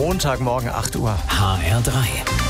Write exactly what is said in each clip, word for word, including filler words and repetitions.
Montagmorgen acht Uhr. H R drei.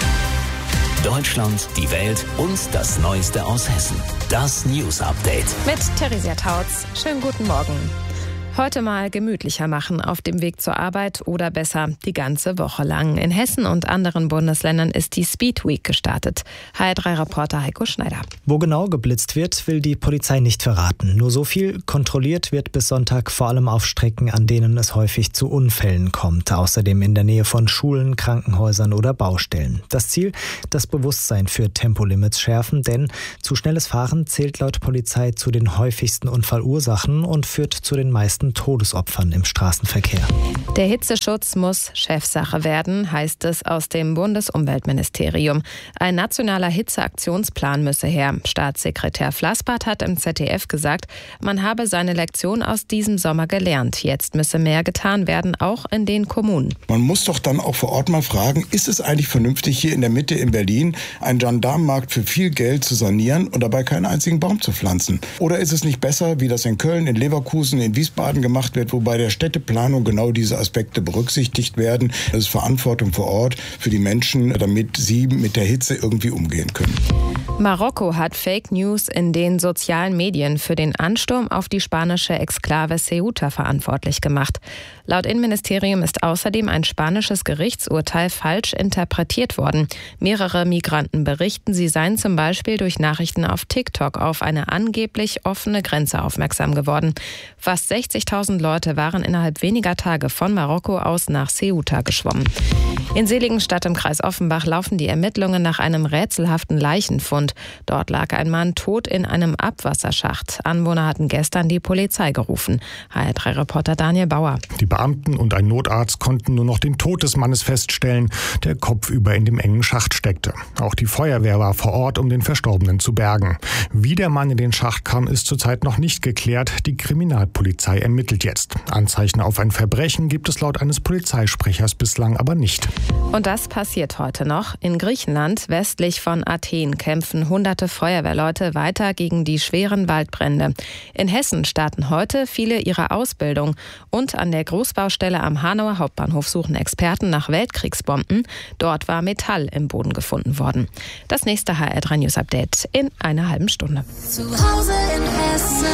Deutschland, die Welt und das Neueste aus Hessen. Das News Update. Mit Theresia Tautz. Schönen guten Morgen. Heute mal gemütlicher machen auf dem Weg zur Arbeit oder besser die ganze Woche lang. In Hessen und anderen Bundesländern ist die Speed Week gestartet. H R drei Reporter Heiko Schneider. Wo genau geblitzt wird, will die Polizei nicht verraten. Nur so viel: kontrolliert wird bis Sonntag vor allem auf Strecken, an denen es häufig zu Unfällen kommt. Außerdem in der Nähe von Schulen, Krankenhäusern oder Baustellen. Das Ziel: das Bewusstsein für Tempolimits schärfen, denn zu schnelles Fahren zählt laut Polizei zu den häufigsten Unfallursachen und führt zu den meisten Todesopfern im Straßenverkehr. Der Hitzeschutz muss Chefsache werden, heißt es aus dem Bundesumweltministerium. Ein nationaler Hitzeaktionsplan müsse her. Staatssekretär Flassbart hat im Z D F gesagt, man habe seine Lektion aus diesem Sommer gelernt. Jetzt müsse mehr getan werden, auch in den Kommunen. Man muss doch dann auch vor Ort mal fragen, ist es eigentlich vernünftig, hier in der Mitte in Berlin einen Gendarmenmarkt für viel Geld zu sanieren und dabei keinen einzigen Baum zu pflanzen? Oder ist es nicht besser, wie das in Köln, in Leverkusen, in Wiesbaden gemacht wird, wo bei der Städteplanung genau diese Aspekte berücksichtigt werden? Das ist Verantwortung vor Ort für die Menschen, damit sie mit der Hitze irgendwie umgehen können. Marokko hat Fake News in den sozialen Medien für den Ansturm auf die spanische Exklave Ceuta verantwortlich gemacht. Laut Innenministerium ist außerdem ein spanisches Gerichtsurteil falsch interpretiert worden. Mehrere Migranten berichten, sie seien zum Beispiel durch Nachrichten auf TikTok auf eine angeblich offene Grenze aufmerksam geworden. Fast sechzigtausend Leute waren innerhalb weniger Tage von Marokko aus nach Ceuta geschwommen. In Seligenstadt im Kreis Offenbach laufen die Ermittlungen nach einem rätselhaften Leichenfund. Dort lag ein Mann tot in einem Abwasserschacht. Anwohner hatten gestern die Polizei gerufen. H R drei Reporter Daniel Bauer. Die Beamten und ein Notarzt konnten nur noch den Tod des Mannes feststellen, der kopfüber in dem engen Schacht steckte. Auch die Feuerwehr war vor Ort, um den Verstorbenen zu bergen. Wie der Mann in den Schacht kam, ist zurzeit noch nicht geklärt. Die Kriminalpolizei ermittelt jetzt. Anzeichen auf ein Verbrechen gibt es laut eines Polizeisprechers bislang aber nicht. Und das passiert heute noch. In Griechenland, westlich von Athen, kämpfen hunderte Feuerwehrleute weiter gegen die schweren Waldbrände. In Hessen starten heute viele ihre Ausbildung. Und an der Großbaustelle am Hanauer Hauptbahnhof suchen Experten nach Weltkriegsbomben. Dort war Metall im Boden gefunden worden. Das nächste H R drei News Update in einer halben Stunde. Zu Hause in Hessen.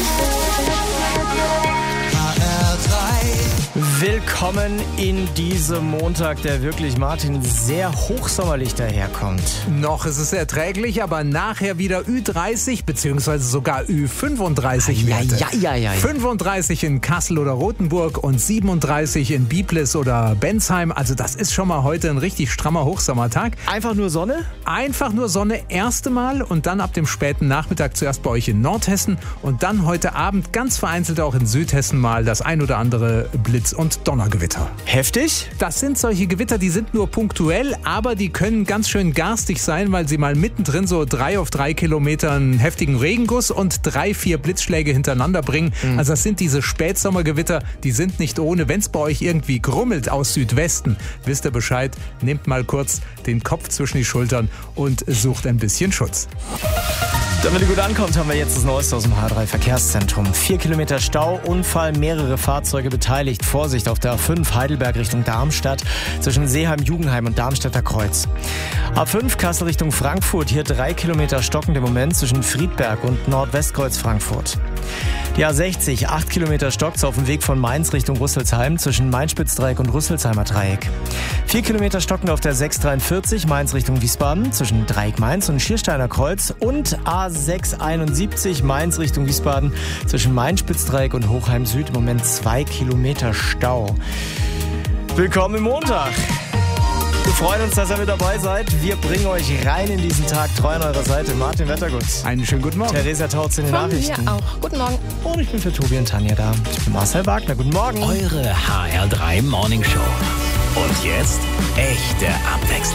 H R drei. Willkommen in diesem Montag, der wirklich, Martin, sehr hochsommerlich daherkommt. Noch ist es erträglich, aber nachher wieder Ü dreißig bzw. sogar Ü fünfunddreißig Werte. Ja, ja, ja, ja. fünfunddreißig in Kassel oder Rothenburg und siebenunddreißig in Biblis oder Bensheim. Also das ist schon mal heute ein richtig strammer Hochsommertag. Einfach nur Sonne? Einfach nur Sonne erste Mal und dann ab dem späten Nachmittag zuerst bei euch in Nordhessen und dann heute Abend ganz vereinzelt auch in Südhessen mal das ein oder andere Blitz- und Donnergewitter. Heftig? Das sind solche Gewitter, die sind nur punktuell, aber die können ganz schön garstig sein, weil sie mal mittendrin so drei auf drei Kilometern heftigen Regenguss und drei, vier Blitzschläge hintereinander bringen. Mhm. Also das sind diese Spätsommergewitter, die sind nicht ohne. Wenn es bei euch irgendwie grummelt aus Südwesten, wisst ihr Bescheid, nehmt mal kurz den Kopf zwischen die Schultern und sucht ein bisschen Schutz. Damit ihr gut ankommt, haben wir jetzt das Neueste aus dem H drei Verkehrszentrum. Vier Kilometer Stau, Unfall, mehrere Fahrzeuge beteiligt. Vorsicht auf der A fünf Heidelberg Richtung Darmstadt zwischen Seeheim, Jugendheim und Darmstädter Kreuz. A fünf Kassel Richtung Frankfurt, hier drei Kilometer stockend im Moment zwischen Friedberg und Nordwestkreuz Frankfurt. Die A sechzig, acht Kilometer stockt's auf dem Weg von Mainz Richtung Rüsselsheim zwischen Main-Spitz-Dreieck und Rüsselsheimer Dreieck. Vier Kilometer stockend auf der sechs dreiundvierzig Mainz Richtung Wiesbaden zwischen Dreieck Mainz und Schiersteiner Kreuz und A sechs einundsiebzig Mainz Richtung Wiesbaden zwischen Main-Spitz-Dreieck und Hochheim Süd im Moment zwei Kilometer Stau. Willkommen im Montag. Wir freuen uns, dass ihr mit dabei seid. Wir bringen euch rein in diesen Tag, treu an eurer Seite. Martin Wettergut. Einen schönen guten Morgen. Theresia Tautz in den Von Nachrichten. mir auch. Guten Morgen. Und ich bin für Tobi und Tanja da. Ich bin Marcel Wagner. Guten Morgen. Eure H R drei Morning Show. Und jetzt echte Abwechslung.